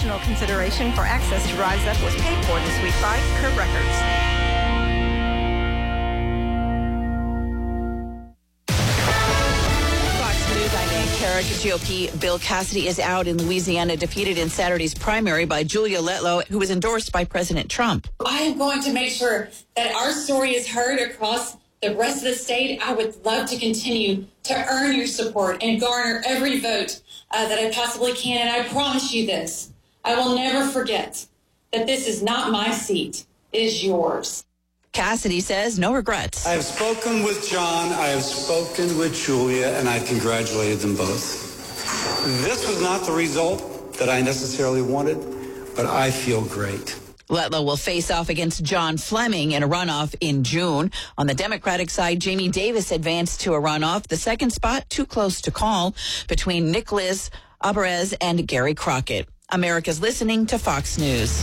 Promotional consideration for access to Rise Up was paid for this week by Curb Records. GOP Bill Cassidy is out in Louisiana, defeated in Saturday's primary by Julia Letlow, who was endorsed by President Trump. I am going to make sure that our story is heard across the rest of the state. I would love to continue to earn your support and garner every vote that I possibly can. And I promise you this, I will never forget that this is not my seat. It is yours. Cassidy says no regrets. I have spoken with John, I have spoken with Julia, and I congratulated them both. This was not the result that I necessarily wanted, but I feel great. Letlow will face off against John Fleming in a runoff in June. On the Democratic side, Jamie Davis advanced to a runoff. The second spot, too close to call, between Nicholas Alvarez and Gary Crockett. America's listening to Fox News.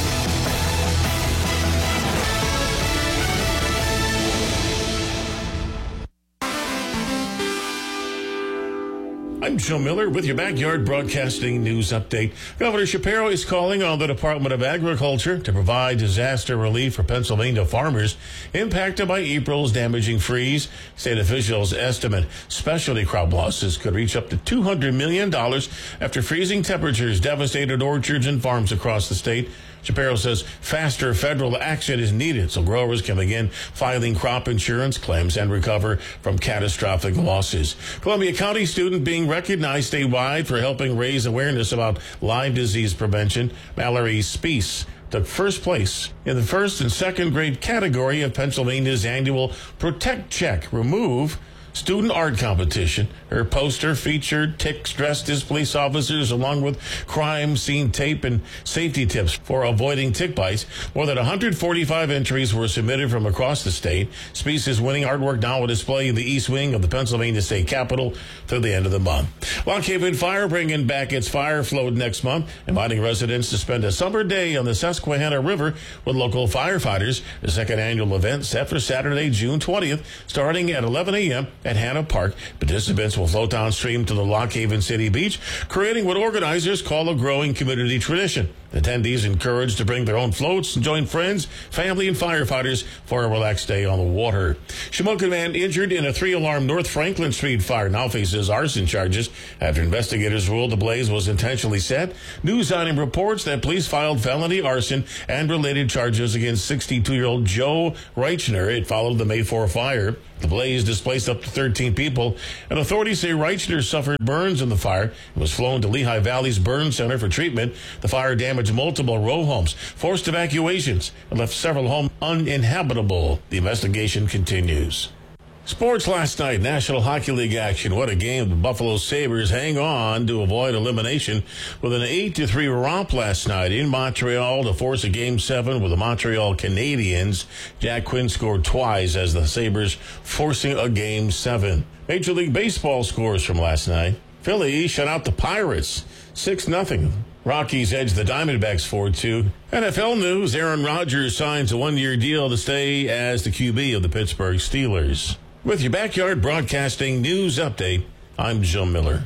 I'm Joe Miller with your Backyard Broadcasting News Update. Governor Shapiro is calling on the Department of Agriculture to provide disaster relief for Pennsylvania farmers impacted by April's damaging freeze. State officials estimate specialty crop losses could reach up to $200 million after freezing temperatures devastated orchards and farms across the state. Shapiro says faster federal action is needed so growers can begin filing crop insurance claims and recover from catastrophic losses. Columbia County student being recognized statewide for helping raise awareness about Lyme disease prevention. Mallory Speece took first place in the first and second grade category of Pennsylvania's annual Protect Check Remove student art competition. Her poster featured ticks dressed as police officers along with crime scene tape and safety tips for avoiding tick bites. More than 145 entries were submitted from across the state. Species winning artwork now will display in the East Wing of the Pennsylvania State Capitol through the end of the month. Lock Haven Fire bringing back its fire float next month, inviting residents to spend a summer day on the Susquehanna River with local firefighters. The second annual event set for Saturday, June 20th, starting at 11 a.m. at Hannah Park. Participants will float downstream to the Lock Haven City Beach, creating what organizers call a growing community tradition. Attendees encouraged to bring their own floats and join friends, family, and firefighters for a relaxed day on the water. Shamokin man injured in a 3-alarm North Franklin Street fire now faces arson charges after investigators ruled the blaze was intentionally set. News item reports that police filed felony arson and related charges against 62-year-old Joe Reichner. It followed the May 4 fire. The blaze displaced up to 13 people, and authorities say Reichner suffered burns in the fire and was flown to Lehigh Valley's burn center for treatment. The fire damaged multiple row homes, forced evacuations, and left several homes uninhabitable. The investigation continues. Sports last night, National Hockey League action. What a game. The Buffalo Sabres hang on to avoid elimination with an 8-3 romp last night in Montreal to force a Game 7 with the Montreal Canadiens. Jack Quinn scored twice as the Sabres forcing a Game 7. Major League Baseball scores from last night. Philly shut out the Pirates 6-0. Rockies edged the Diamondbacks 4-2. NFL news, Aaron Rodgers signs a 1-year deal to stay as the QB of the Pittsburgh Steelers. With your Backyard Broadcasting News Update, I'm Joe Miller.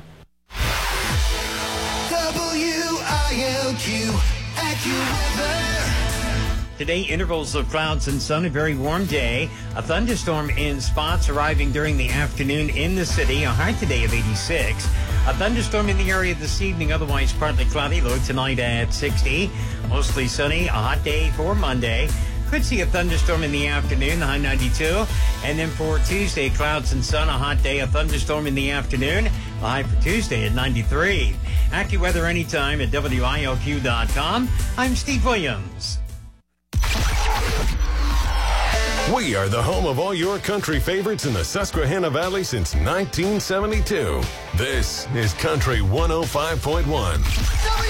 WILQ AccuWeather. Today, intervals of clouds and sun, a very warm day. A thunderstorm in spots arriving during the afternoon in the city. A high today of 86. A thunderstorm in the area this evening, otherwise partly cloudy. Low tonight at 60. Mostly sunny, a hot day for Monday. Could see a thunderstorm in the afternoon, the high 92. And then for Tuesday, clouds and sun, a hot day, a thunderstorm in the afternoon, the high for Tuesday at 93. AccuWeather anytime at WILQ.com. I'm Steve Williams. We are the home of all your country favorites in the Susquehanna Valley since 1972. This is Country 105.1.